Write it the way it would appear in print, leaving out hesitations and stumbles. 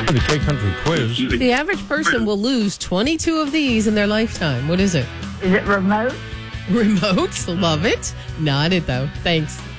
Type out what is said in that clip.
The K Country quiz. The average person will lose 22 of these in their lifetime. What is it? Is it remote? Remotes. Love it. Not it, though. Thanks.